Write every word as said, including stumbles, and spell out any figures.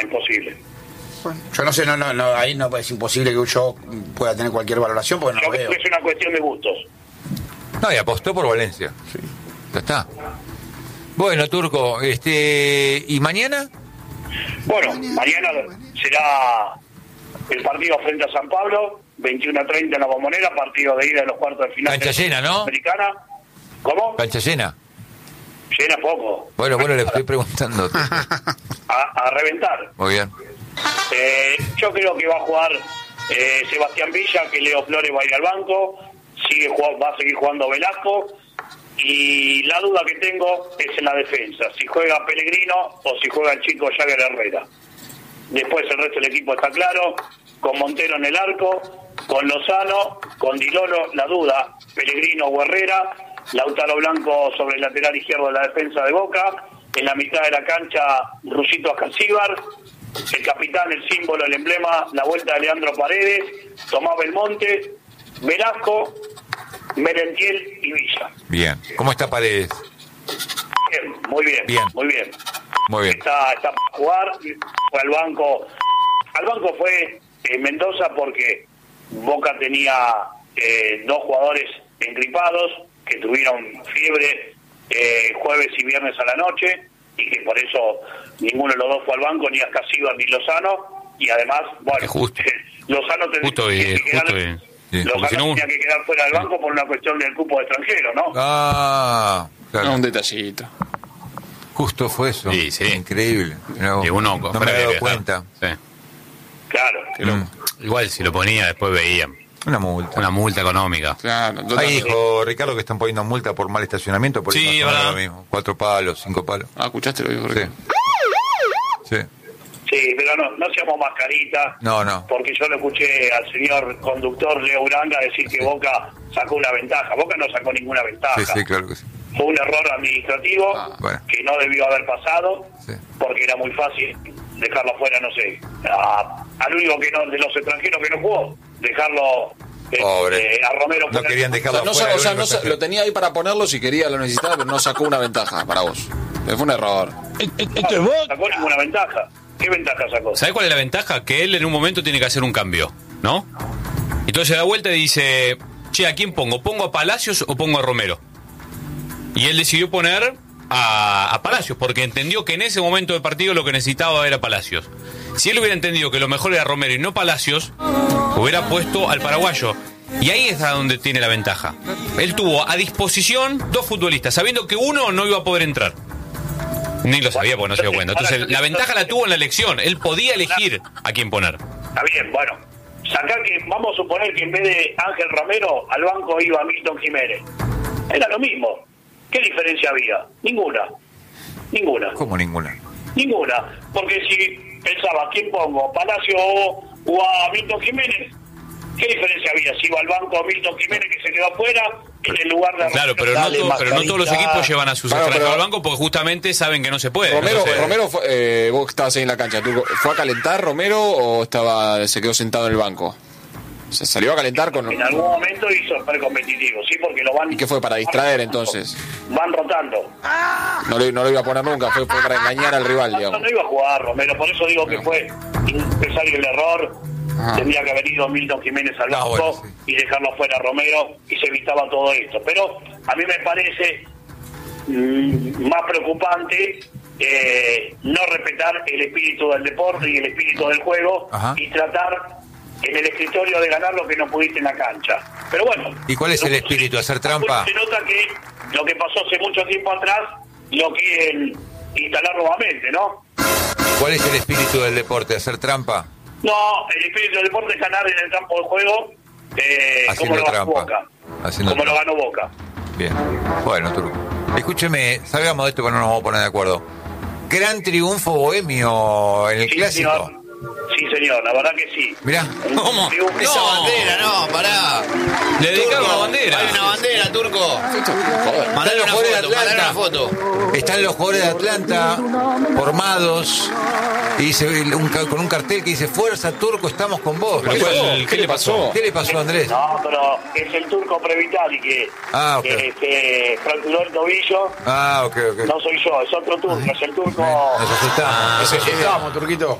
imposible. Bueno, yo no sé, no, no, no, ahí no es imposible que yo pueda tener cualquier valoración porque no Yo lo creo veo. que es una cuestión de gustos. No, y apostó por Valencia. Sí. Ya está. Bueno, Turco, este ¿y mañana? Bueno, mañana será el partido frente a San Pablo, veintiuno a treinta en la Bombonera, partido de ida de los cuartos de final. Cancha llena, ¿no? Americana. ¿Cómo? Cancha llena. Llena poco. Bueno, bueno, le estoy preguntando. A, a reventar. Muy bien. Eh, yo creo que va a jugar eh, Sebastián Villa, que Leo Flores va a ir al banco, sigue jugando, va a seguir jugando Velasco, y la duda que tengo es en la defensa, si juega Pellegrino o si juega el chico Jagger Herrera. Después el resto del equipo está claro, con Montero en el arco, con Lozano, con Di Loro, la duda, Pellegrino o Herrera, Lautaro Blanco sobre el lateral izquierdo de la defensa de Boca, en la mitad de la cancha Rusito Ascalcíbar, el capitán, el símbolo, el emblema, la vuelta de Leandro Paredes, Tomás Belmonte, Velasco, Merentiel y Villa. Bien. ¿Cómo está Paredes? Bien, muy bien, Bien. muy bien. Muy bien. Está, está para jugar, fue al banco. Al banco fue eh, Mendoza porque Boca tenía eh, dos jugadores engripados que tuvieron fiebre eh, jueves y viernes a la noche y que por eso ninguno de los dos fue al banco, ni Ascalcíbar ni Lozano, y además, bueno, justo. Lozano tenía Justo que bien, quedar, justo bien. Sí, Lozano porque si no- tenía que quedar fuera del banco por una cuestión del cupo de extranjero, ¿no? Ah, claro. No, un detallito. Justo fue eso. Sí, sí. Increíble. No, Y uno no me fuera había de dado que- cuenta. Sí. Claro. Mm. Igual si lo ponía después veían Una multa. una multa económica. Claro, Ahí totalmente. dijo Ricardo que están poniendo multa por mal estacionamiento, por Sí, eso no verdad. es lo mismo. Cuatro palos, cinco palos. Ah, escuchaste lo que dijo Sí. Ricardo. Sí. Sí, pero no, no seamos mascaritas. No, no. Porque yo lo escuché al señor conductor Leo Uranga decir que Sí. Boca sacó una ventaja. Boca no sacó ninguna ventaja. Sí, sí, claro que sí. Fue un error administrativo Ah, bueno. que no debió haber pasado, Sí. porque era muy fácil dejarlo afuera, no sé, a- al único que no, de los extranjeros que no jugó, dejarlo eh, Pobre. eh, a Romero. No fuera. querían O dejarlo sea, no afuera. sa- o el sea, único no sa- extranjero. lo tenía ahí para ponerlo si quería, lo necesitaba, pero no sacó una ventaja para vos. Eh, Fue un error. No sacó ninguna ventaja. ¿Qué ventaja sacó? ¿Sabés cuál es la ventaja? Que él en un momento tiene que hacer un cambio, ¿no? Entonces da vuelta y dice, che, ¿a quién pongo? ¿Pongo a Palacios o pongo a Romero? Y él decidió poner a, a Palacios, porque entendió que en ese momento del partido lo que necesitaba era Palacios. Si él hubiera entendido que lo mejor era Romero y no Palacios, hubiera puesto al paraguayo. Y ahí es a donde tiene la ventaja. Él tuvo a disposición dos futbolistas, sabiendo que uno no iba a poder entrar. Ni lo sabía porque no se dio cuenta. Entonces la ventaja la tuvo en la elección. Él podía elegir a quién poner. Está bien, bueno. Sacar que, vamos a suponer que en vez de Ángel Romero, al banco iba Milton Jiménez. Era lo mismo. ¿Qué diferencia había? Ninguna. Ninguna. ¿Cómo ninguna? Ninguna. Porque si pensaba, ¿quién pongo? ¿Palacio o, o a Milton Jiménez? ¿Qué diferencia había? Si iba al banco Milton Jiménez, que se quedó afuera, en el lugar de... Claro, pero no, Dale, to- pero no todos los mascarita. equipos llevan a sus Claro, extranjeros pero- al banco porque justamente saben que no se puede. Romero, Entonces, Romero fue, eh, vos estabas ahí en la cancha, ¿tú- ¿fue a calentar Romero o estaba se quedó sentado en el banco? ¿Se salió a calentar con...? En algún momento hizo super competitivo, sí, porque lo van... ¿Y qué fue, para distraer entonces? Van rotando. No lo, no lo iba a poner nunca, fue, fue para engañar al rival, No, digamos. no iba a jugar Romero, por eso digo que fue necesario el error. Ajá. Tendría que haber ido Milton Jiménez al No, banco bueno, sí. y dejarlo fuera a Romero y se evitaba todo esto. Pero a mí me parece mm, más preocupante eh, no respetar el espíritu del deporte y el espíritu del juego. Ajá. Y tratar en el escritorio de ganar lo que no pudiste en la cancha. Pero bueno. ¿Y cuál es el espíritu? ¿Hacer trampa? Se nota que lo que pasó hace mucho tiempo atrás lo quieren instalar nuevamente, ¿no? ¿Cuál es el espíritu del deporte? ¿Hacer trampa? No, el espíritu del deporte es ganar en el campo de juego eh, como Haciendo lo ganó trampa. Boca. Haciendo como trampa. lo ganó Boca. Bien. Bueno, Turco. Escúcheme, salgamos de esto que no nos vamos a poner de acuerdo. Gran triunfo bohemio en el Sí, clásico. señor. Sí, señor, la verdad que sí. Mirá. Un ¿Cómo? triunfo. Esa No. bandera, no, pará. Le dedicaron Turco, una bandera. Hay una bandera, Turco. Mandale los una jugadores foto, de mandale una Atlanta. foto. Están los jugadores de Atlanta formados y dice un, ca- con un cartel que dice Fuerza Turco, estamos con vos. Pero ¿Qué, ¿cuál- pasó? qué ¿Qué le pasó? ¿Qué le pasó, Andrés? No, pero es el turco Previtali que, Ah, ok. que se fracturó el tobillo. Ah, ok, ok. No soy yo, es otro turco, es el turco. Nos asustamos. Nos asustamos, Turquito.